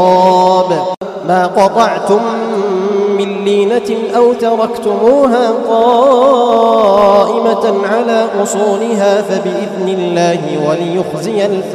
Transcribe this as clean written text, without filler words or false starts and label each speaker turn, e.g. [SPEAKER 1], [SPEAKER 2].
[SPEAKER 1] ما قطعتم من لينة أو تركتموها قائمة على أصولها فبإذن الله وليخزي